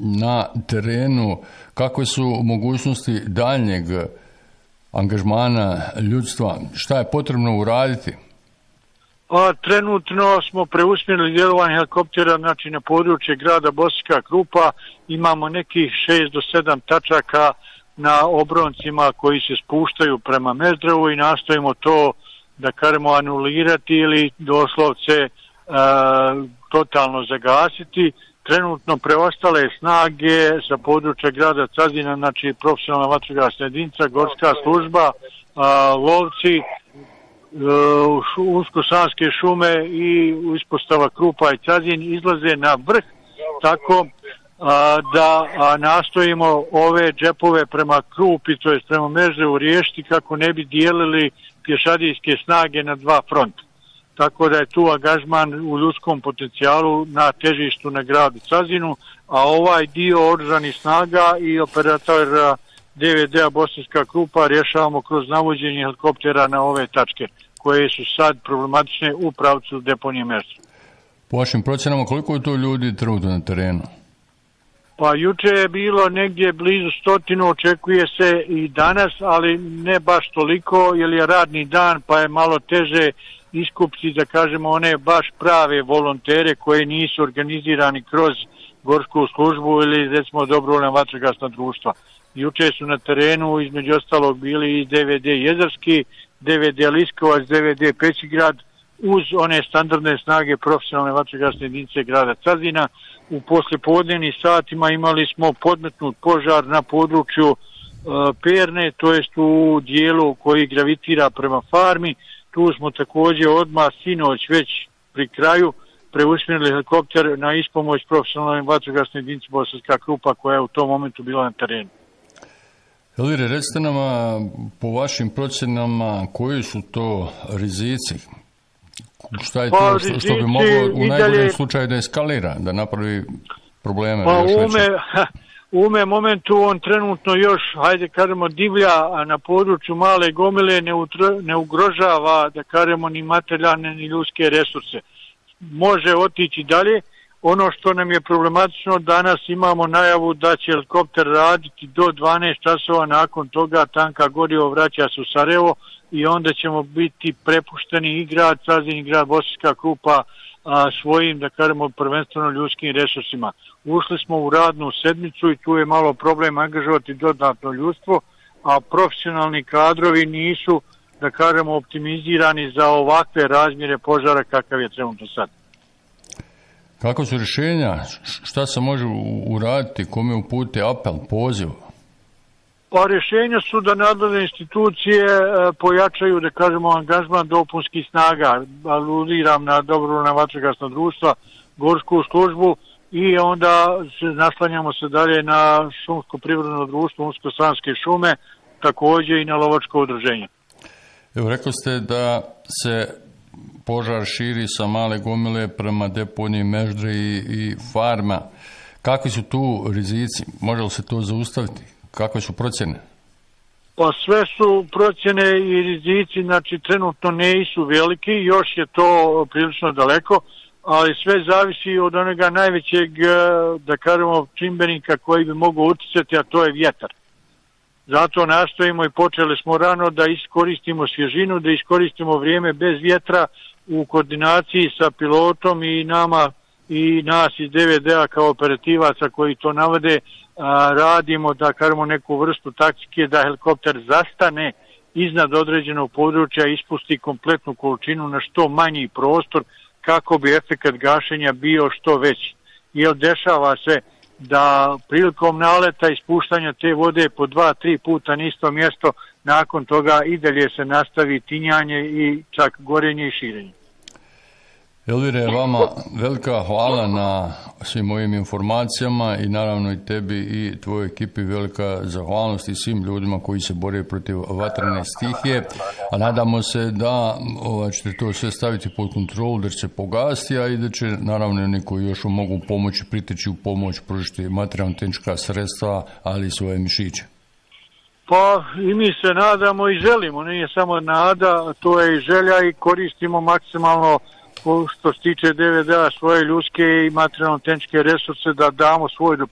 na terenu, kakve su mogućnosti daljnjeg angažmana ljudstva, šta je potrebno uraditi? Trenutno smo preusmjerili djelovanje helikoptera na područje grada Bosanska Krupa. Imamo nekih 6 do 7 tačaka na obroncima koji se spuštaju prema Meždrevu i nastojimo to anulirati ili doslovce totalno zagasiti. Trenutno preostale snage sa područja grada Cazina, profesionalna vatrogasna jedinica, gorska služba, lovci, Unsko-Sanske šume i ispostava Krupa i Cazin izlaze na vrh, tako da nastojimo ove džepove prema Krupi, to je prema Meždrevu, riješiti kako ne bi dijelili pješadijske snage na dva fronta. Tako da je tu angažman u ljudskom potencijalu na težištu na gradu Cazinu, a ovaj dio oružanih snaga i operatora DVD-a Bosanska Krupa rješavamo kroz navođenje helikoptera na ove tačke koje su sad problematične u pravcu deponije Meždrev. Po vašim procjenama, koliko je to ljudi trenutno na terenu? Pa juče je bilo negdje blizu 100, očekuje se i danas, ali ne baš toliko, jer je radni dan pa je malo teže iskupiti, da kažemo, one baš prave volontere koji nisu organizirani kroz gorsku službu ili recimo dobrovoljna vatrogasna društva. Juče su na terenu između ostalog bili i DVD Jezerski, DVD Liskovac, DVD Pećigrad, uz one standardne snage profesionalne vatrogasne jedinice grada Cazina. U poslijepodnevnim satima imali smo podmetnut požar na području Perne, to jest u dijelu koji gravitira prema farmi. Tu smo također odmah sinoć već pri kraju preusmjerili helikopter na ispomoć profesionalne vatrogasne jedinice Bosanska Krupa koja je u tom momentu bila na terenu. Elvire, recite nama po vašim procjenama koji su to rizici? Šta je to što bi moglo u najboljem slučaju da eskalira, da napravi probleme još veće? U ovome momentu on trenutno još, hajde kažemo, divlja, a na području Male Gomile ne ugrožava, da kažemo, ni materijalne ni ljudske resurse. Može otići dalje. Ono što nam je problematično, danas imamo najavu da će helikopter raditi do 12 časova, nakon toga tanka gorivo vraća se u Sarajevo i onda ćemo biti prepušteni i grad Cazin i grad Bosanska Krupa svojim, da kažemo, prvenstveno ljudskim resursima. Ušli smo u radnu sedmicu i tu je malo problem angažovati dodatno ljudstvo, a profesionalni kadrovi nisu, da kažemo, optimizirani za ovakve razmjere požara kakav je trenutno sad. Kako su rješenja? Šta se može uraditi? Kome uputiti apel, poziv? Pa rješenja su da nadležne institucije pojačaju, da kažemo, angažman dopunskih snaga. Aludiram na dobrovoljna vatrogasna društva, gorsku službu i onda naslanjamo se dalje na šumsko privredno društvo Unsko-Sanske šume, također i na lovačko udruženje. Evo, rekli ste da se požar širi sa Male Gomile prema deponiji Meždre i farma. Kakvi su tu rizici? Može li se to zaustaviti? Kakve su procjene? Pa sve su procjene i rizici, trenutno nisu veliki, još je to prilično daleko, ali sve zavisi od onoga najvećeg, da kažemo, čimbenika koji bi mogao utjecati, a to je vjetar. Zato nastojimo i počeli smo rano da iskoristimo svježinu, da iskoristimo vrijeme bez vjetra u koordinaciji sa pilotom i nama i nas iz DVD-a kao operativaca koji to navode, radimo, da kažemo, neku vrstu taktike da helikopter zastane iznad određenog područja i ispusti kompletnu količinu na što manji prostor kako bi efekat gašenja bio što veći. Jer dešava se da prilikom naleta i spuštanja te vode po 2-3 puta na isto mjesto, nakon toga i dalje se nastavi tinjanje i čak gorenje i širenje. Elvire, vama velika hvala na svim ovim informacijama i naravno i tebi i tvojoj ekipi velika zahvalnost i svim ljudima koji se bore protiv vatrene stihije, a nadamo se da ćete to sve staviti pod kontrolu, da će se pogasiti, a i da će naravno oni koji još mogu pomoći, priteći u pomoć, pružiti materijalno-tehnička sredstva, ali i svoje mišiće. Pa i mi se nadamo i želimo, nije samo nada, to je i želja i koristimo maksimalno što se tiče DVD-a svoje ljudske i materijalno-tehničke resurse da damo svoj